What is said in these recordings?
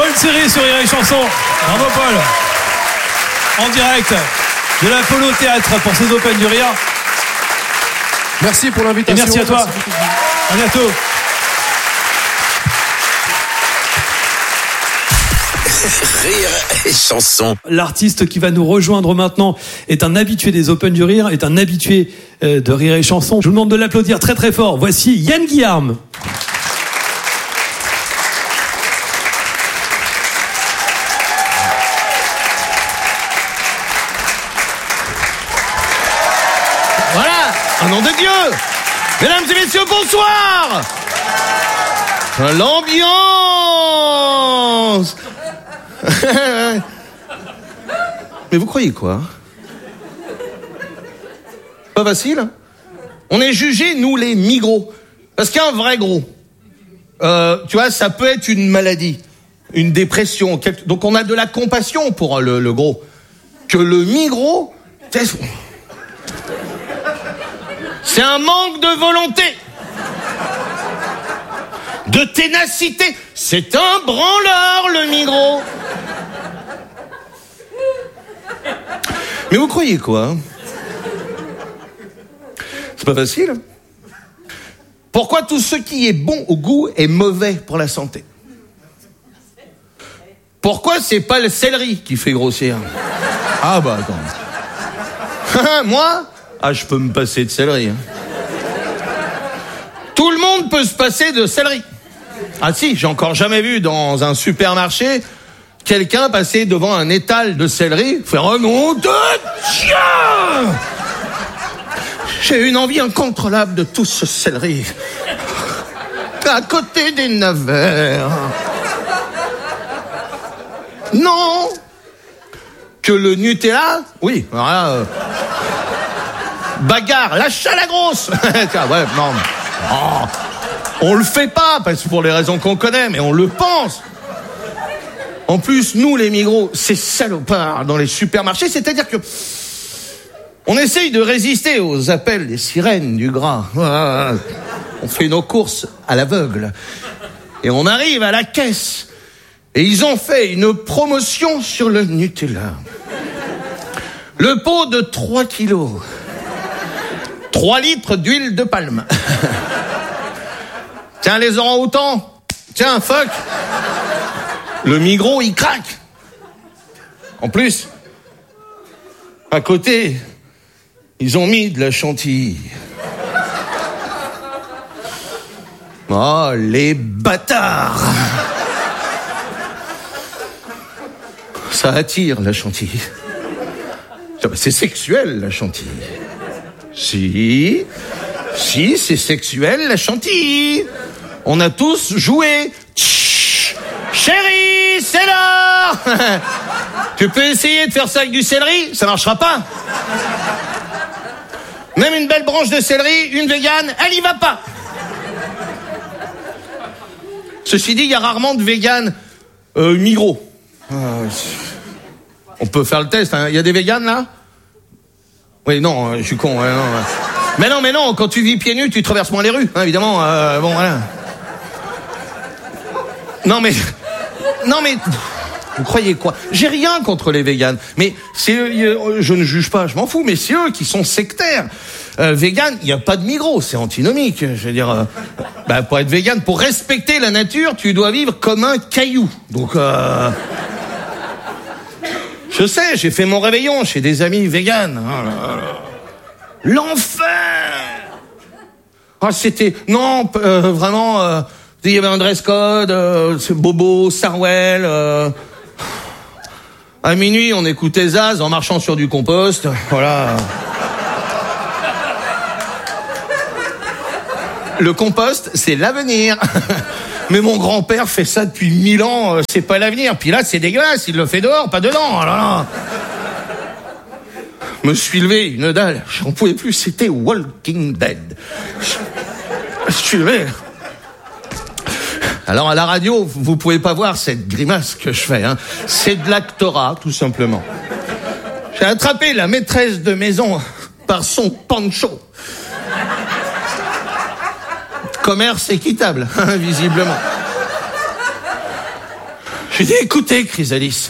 Paul Siri sur Rire et Chanson. Bravo Paul. En direct de l'Apollo Théâtre pour ces Open du Rire. Merci pour l'invitation. Et merci à toi. À bientôt. Rire et Chanson. L'artiste qui va nous rejoindre maintenant est un habitué des Open du Rire, est un habitué de Rire et Chanson. Je vous demande de l'applaudir très très fort. Voici Yann Guillarme. Voilà, au nom de Dieu. Mesdames et messieurs, bonsoir. L'ambiance. Mais vous croyez quoi? Pas facile. On est jugés, nous, les migros. Parce qu'un vrai gros, tu vois, ça peut être une maladie, une dépression. Donc on a de la compassion pour le gros. Que le migros, c'est un manque de volonté, de ténacité. C'est un branleur, le migros. Mais vous croyez quoi? C'est pas facile. Pourquoi tout ce qui est bon au goût est mauvais pour la santé? Pourquoi c'est pas le céleri qui fait grossir? Ah bah attends. Moi? Ah, je peux me passer de céleri. Tout le monde peut se passer de céleri. Ah si, j'ai encore jamais vu dans un supermarché quelqu'un passer devant un étal de céleri, faire un nom de Dieu! J'ai une envie incontrôlable de tout ce céleri. À côté des navets. Non! Que le Nutella, oui, voilà. Bagarre, lâche à la grosse. Ouais, non. Oh, on le fait pas, parce que pour les raisons qu'on connaît, mais on le pense. En plus, nous, les migros, c'est salopards dans les supermarchés, c'est-à-dire que on essaye de résister aux appels des sirènes du gras. On fait nos courses à l'aveugle. Et on arrive à la caisse. Et ils ont fait une promotion sur le Nutella. Le pot de 3 kilos. 3 litres d'huile de palme. Tiens, les orang-outans. Tiens, fuck. Le migros, il craque. En plus, à côté, ils ont mis de la chantilly. Oh, les bâtards. Ça attire, la chantilly. C'est sexuel, la chantilly. Si, c'est sexuel, la chantilly. On a tous joué. Tch, chérie, c'est l'heure. Tu peux essayer de faire ça avec du céleri, ça marchera pas. Même une belle branche de céleri, une végane, elle y va pas. Ceci dit, il y a rarement de véganes migros. On peut faire le test, hein. Il y a des véganes là? Oui, non, je suis con. Non. Mais non, quand tu vis pieds nus, tu traverses moins les rues, hein, évidemment. Bon, voilà. Non mais, vous croyez quoi? J'ai rien contre les véganes, mais c'est eux, je ne juge pas, je m'en fous, mais c'est eux qui sont sectaires. Vegan, il n'y a pas de migros, c'est antinomique. Je veux dire, pour être vegan, pour respecter la nature, tu dois vivre comme un caillou. Donc, je sais, j'ai fait mon réveillon chez des amis véganes. Oh là là. L'enfer. Ah, c'était, non, vraiment, il y avait un dress code, Bobo, Sarwell. À minuit, on écoutait Zaz en marchant sur du compost. Voilà. Le compost, c'est l'avenir. Mais mon grand-père fait ça depuis 1000 ans, c'est pas l'avenir. Puis là, c'est dégueulasse, il le fait dehors, pas dedans. Oh là là. Me suis levé, une dalle, j'en pouvais plus, c'était Walking Dead. Je suis levé. Alors à la radio, vous pouvez pas voir cette grimace que je fais, hein. C'est de l'actorat, tout simplement. J'ai attrapé la maîtresse de maison par son pancho. Commerce équitable, hein, visiblement. J'ai dit, écoutez, Chrysalis.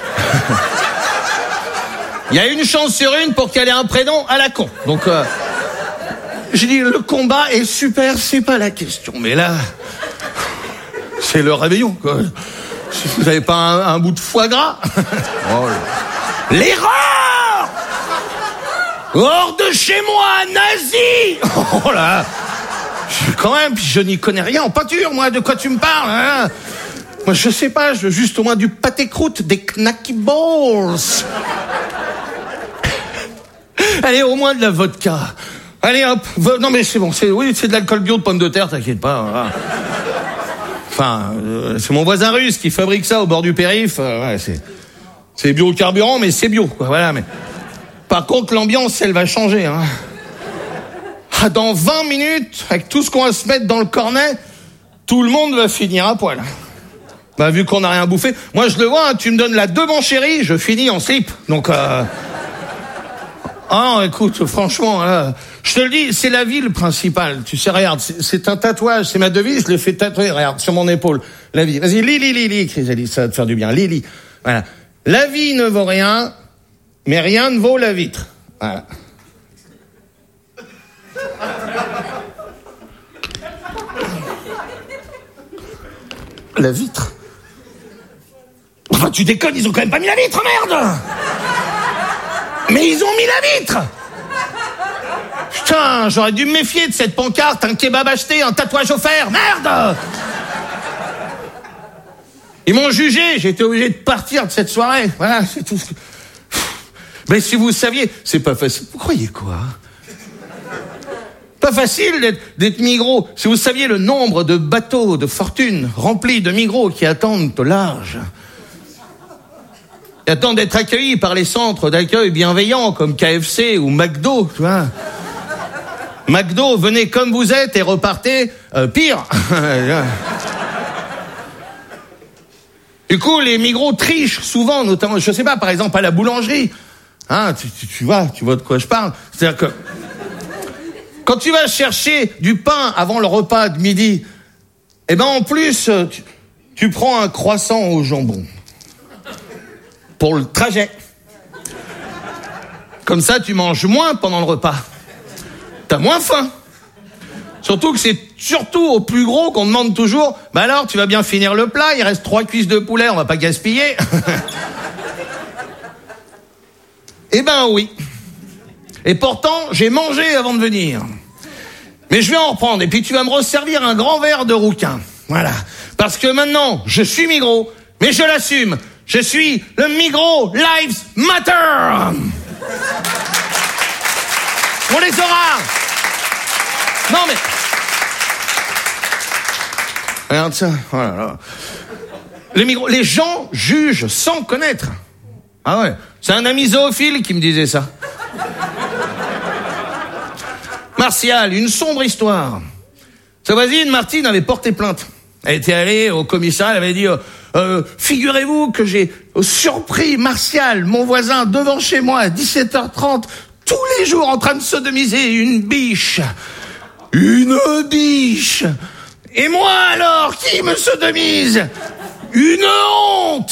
Il y a une chance sur une pour qu'elle ait un prénom à la con. Donc, j'ai dit, le combat est super, c'est pas la question. Mais là, c'est le réveillon, quoi. Si vous n'avez pas un bout de foie gras. Oh, l'erreur! Hors de chez moi, nazi! Oh là! Quand même, je n'y connais rien en peinture, moi. De quoi tu me parles, hein? Moi, je sais pas, je veux juste au moins du pâté croûte, des knacky balls. Allez, au moins de la vodka. Allez, hop. Non, mais c'est bon, c'est de l'alcool bio de pommes de terre, t'inquiète pas. Hein. Enfin, c'est mon voisin russe qui fabrique ça au bord du périph'. Ouais, c'est biocarburant, mais c'est bio, quoi. Voilà, mais... Par contre, l'ambiance, elle va changer, hein. Ah, dans 20 minutes, avec tout ce qu'on va se mettre dans le cornet, tout le monde va finir à poil. Bah, vu qu'on n'a rien bouffé, moi je le vois, hein, tu me donnes la 2 mon chéri, je finis en slip. Donc, Ah non, écoute, franchement, je te le dis, c'est la ville principale. Tu sais, regarde, c'est un tatouage, c'est ma devise, je l'ai fait tatouer, regarde, sur mon épaule. La vie. Vas-y, lis, Chrysalis, ça va te faire du bien. Lis. Voilà. La vie ne vaut rien, mais rien ne vaut la vitre. Voilà. La vitre. Enfin, tu déconnes, ils ont quand même pas mis la vitre, merde! Mais ils ont mis la vitre! Putain, j'aurais dû me méfier de cette pancarte, un kebab acheté, un tatouage offert, merde! Ils m'ont jugé, j'ai été obligé de partir de cette soirée. Voilà, c'est tout. Mais si vous saviez, c'est pas facile. Vous croyez quoi? Pas facile d'être migros. Si vous saviez le nombre de bateaux de fortune remplis de migros qui attendent au large, qui attendent d'être accueillis par les centres d'accueil bienveillants comme KFC ou McDo, tu vois. McDo, venez comme vous êtes et repartez pire. Du coup, les migros trichent souvent, notamment, je sais pas, par exemple à la boulangerie. Hein, tu vois de quoi je parle. C'est-à-dire que quand tu vas chercher du pain avant le repas de midi, eh ben en plus, tu prends un croissant au jambon pour le trajet. Comme ça, tu manges moins pendant le repas. T'as moins faim. Surtout que c'est surtout au plus gros qu'on demande toujours, bah alors, tu vas bien finir le plat, il reste 3 cuisses de poulet, on va pas gaspiller. Eh ben oui. Et pourtant, j'ai mangé avant de venir. Mais je vais en reprendre. Et puis tu vas me resservir un grand verre de rouquin. Voilà. Parce que maintenant, je suis migros, mais je l'assume. Je suis le Migros Lives Matter. On les aura. Non mais... Regarde ça. Oh là là. Les gens jugent sans connaître. Ah ouais. C'est un ami zoophile qui me disait ça. Martial, une sombre histoire. Sa voisine, Martine, avait porté plainte. Elle était allée au commissariat, elle avait dit figurez-vous que j'ai surpris Martial, mon voisin, devant chez moi à 17h30, tous les jours en train de sodomiser une biche. Une biche. Et moi alors, qui me sodomise? Une honte.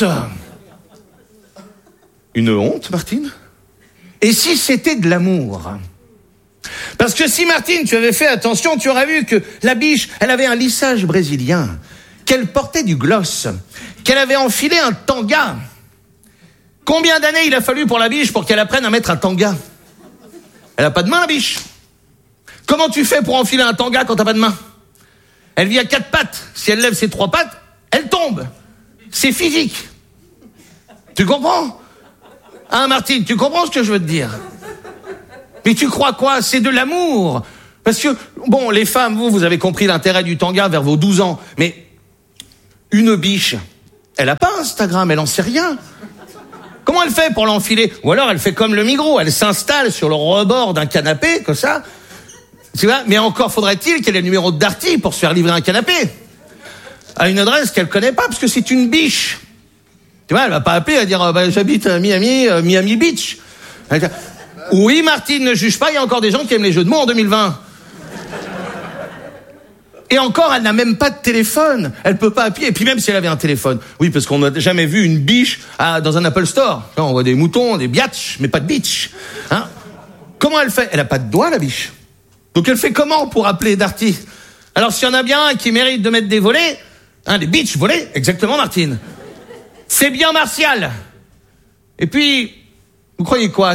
Une honte, Martine? Et si c'était de l'amour? Parce que si, Martine, tu avais fait attention, tu aurais vu que la biche, elle avait un lissage brésilien, qu'elle portait du gloss, qu'elle avait enfilé un tanga. Combien d'années il a fallu pour la biche pour qu'elle apprenne à mettre un tanga? Elle a pas de main, la biche. Comment tu fais pour enfiler un tanga quand t'as pas de main? Elle vit à 4 pattes. Si elle lève ses 3 pattes, elle tombe. C'est physique. Tu comprends? Hein, Martine, tu comprends ce que je veux te dire? Mais tu crois quoi? C'est de l'amour. Parce que, bon, les femmes, vous avez compris l'intérêt du tanga vers vos 12 ans. Mais une biche, elle a pas Instagram, elle en sait rien. Comment elle fait pour l'enfiler? Ou alors elle fait comme le Migros, elle s'installe sur le rebord d'un canapé, comme ça. Tu vois? Mais encore faudrait-il qu'elle ait le numéro de Darty pour se faire livrer un canapé. À une adresse qu'elle connaît pas, parce que c'est une biche. Tu vois, elle va pas appeler, elle va dire, j'habite à Miami Beach. Elle va dire, oui, Martine, ne juge pas, il y a encore des gens qui aiment les jeux de mots en 2020. Et encore, elle n'a même pas de téléphone. Elle peut pas appuyer. Et puis même si elle avait un téléphone. Oui, parce qu'on n'a jamais vu une biche dans un Apple Store. On voit des moutons, des biatchs, mais pas de bitch. Hein? Comment elle fait? Elle a pas de doigts, la biche. Donc elle fait comment pour appeler Darty? Alors s'il y en a bien un qui mérite de mettre des volets, des bitches volets, exactement, Martine. C'est bien Martial. Et puis, vous croyez quoi?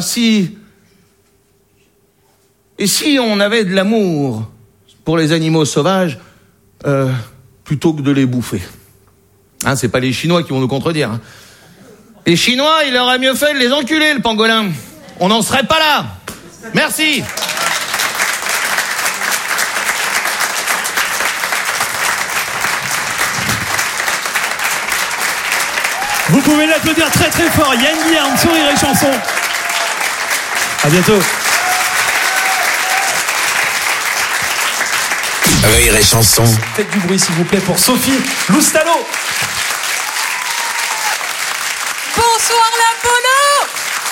Et si on avait de l'amour pour les animaux sauvages, plutôt que de les bouffer? Hein, c'est pas les Chinois qui vont nous contredire. Hein. Les Chinois, il aurait mieux fait de les enculer, le pangolin. On n'en serait pas là. Merci. Vous pouvez l'applaudir très très fort. Yann Guillaume sur Rire et Chanson. À bientôt. Rire et Chanson. Faites du bruit s'il vous plaît pour Sophie Loustalo. Bonsoir l'Apollo.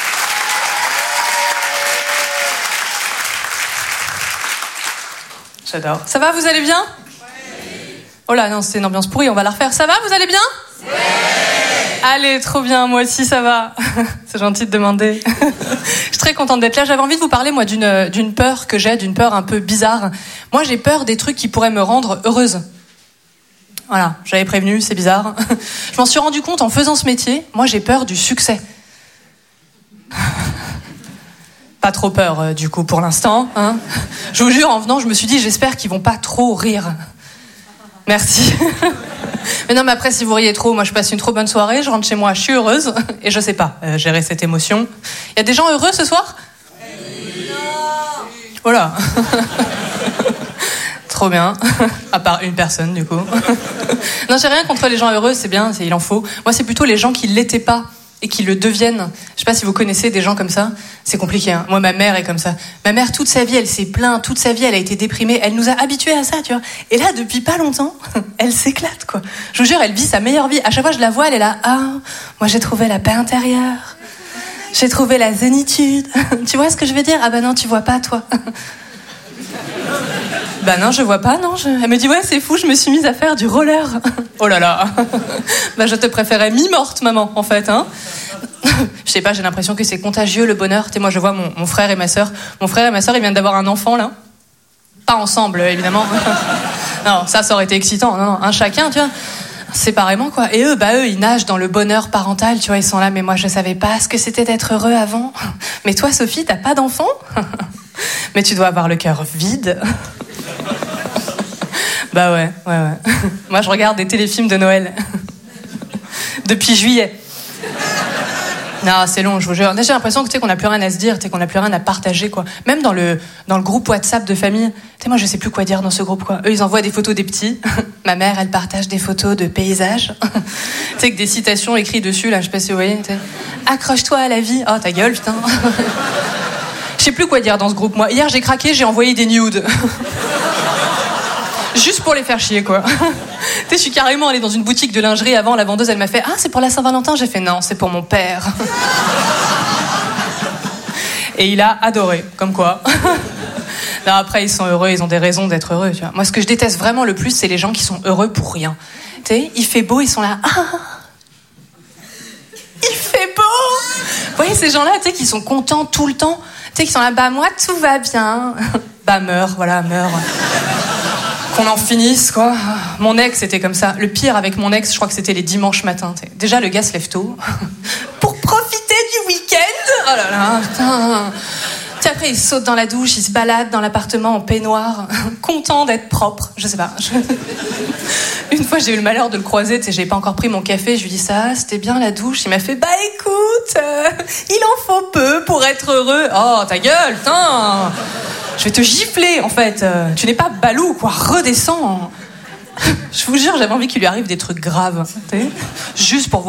J'adore. Ça va, vous allez bien? Oh là, non, c'est une ambiance pourrie, on va la refaire. Ça va, vous allez bien? Allez, trop bien, moi aussi ça va. C'est gentil de demander. Je suis très contente d'être là. J'avais envie de vous parler, moi, d'une peur que j'ai, d'une peur un peu bizarre. Moi, j'ai peur des trucs qui pourraient me rendre heureuse. Voilà, j'avais prévenu, c'est bizarre. Je m'en suis rendu compte en faisant ce métier. Moi, j'ai peur du succès. Pas trop peur, du coup, pour l'instant. Hein. Je vous jure, en venant, je me suis dit, j'espère qu'ils vont pas trop rire. Merci. Mais non, mais après, si vous riez trop, moi, je passe une trop bonne soirée, je rentre chez moi, je suis heureuse, et je sais pas gérer cette émotion. Il y a des gens heureux ce soir? Voilà. Trop bien. À part une personne, du coup. Non, j'ai rien contre les gens heureux, c'est bien, il en faut. Moi, c'est plutôt les gens qui l'étaient pas et qui le deviennent. Je sais pas si vous connaissez des gens comme ça. C'est compliqué, hein. Moi, ma mère est comme ça. Ma mère, toute sa vie, elle s'est plainte. Toute sa vie, elle a été déprimée. Elle nous a habitués à ça, tu vois. Et là, depuis pas longtemps, elle s'éclate, quoi. Je vous jure, elle vit sa meilleure vie. À chaque fois, je la vois, elle est là. Ah, moi, j'ai trouvé la paix intérieure. J'ai trouvé la zénitude. Tu vois ce que je veux dire? Ah bah non, tu vois pas, toi. Bah non, je vois pas, non. Elle me dit, ouais, c'est fou, je me suis mise à faire du roller. Oh là là. Bah je te préférais mi-morte, maman, en fait, hein. Je sais pas, j'ai l'impression que c'est contagieux, le bonheur. Tu sais, moi, je vois mon frère et ma sœur. Mon frère et ma sœur, ils viennent d'avoir un enfant, là. Pas ensemble, évidemment. Non, ça aurait été excitant. Non, un chacun, tu vois. Séparément, quoi. Et eux, ils nagent dans le bonheur parental, tu vois. Ils sont là, mais moi, je savais pas ce que c'était d'être heureux avant. Mais toi, Sophie, t'as pas d'enfant? Mais tu dois avoir le cœur vide. Bah ouais. Moi, je regarde des téléfilms de Noël. Depuis juillet. Non, c'est long, je vous jure. J'ai l'impression que, tu sais, qu'on n'a plus rien à se dire, tu sais, qu'on n'a plus rien à partager, quoi. Même dans le groupe WhatsApp de famille. Tu sais, moi, je sais plus quoi dire dans ce groupe, quoi. Eux, ils envoient des photos des petits. Ma mère, elle partage des photos de paysages. Tu sais, avec des citations écrites dessus, là, je sais pas si vous voyez. Accroche-toi à la vie. Oh, ta gueule, putain. Je sais plus quoi dire dans ce groupe, moi. Hier, j'ai craqué, j'ai envoyé des nudes. Juste pour les faire chier, quoi. Tu sais, je suis carrément allée dans une boutique de lingerie avant, la vendeuse, elle m'a fait « Ah, c'est pour la Saint-Valentin ?» J'ai fait « Non, c'est pour mon père. » Et il a adoré, comme quoi. Non, après, ils sont heureux, ils ont des raisons d'être heureux, tu vois. Moi, ce que je déteste vraiment le plus, c'est les gens qui sont heureux pour rien. Tu sais, il fait beau, ils sont là « Ah, il fait beau !» Vous voyez, ces gens-là, tu sais, qui sont contents tout le temps. Tu sais, qui sont là « Bah, moi, tout va bien. » Bah, meurs. Qu'on en finisse, quoi. Mon ex était comme ça. Le pire avec mon ex, je crois que c'était les dimanches matins. T'sais. Déjà, le gars se lève tôt pour profiter du week-end. Oh là là, putain. T'sais, après, il saute dans la douche, il se balade dans l'appartement en peignoir, content d'être propre. Je sais pas. Une fois, j'ai eu le malheur de le croiser. J'avais pas encore pris mon café. Je lui dis ça, c'était bien la douche. Il m'a fait, bah écoute, il en faut peu pour être heureux. Oh, ta gueule, putain. Je vais te gifler, en fait. Tu n'es pas Balou, quoi. Redescends. Je vous jure, j'avais envie qu'il lui arrive des trucs graves. Juste pour